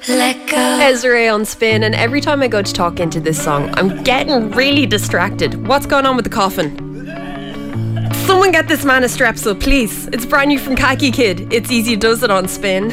Let go. Ezra on Spin, and every time I go to talk into this song, I'm getting really distracted. What's going on with the coffin? Someone get this man a Strepsil, please. It's brand new from Khaki Kid. It's Easy Does It on Spin.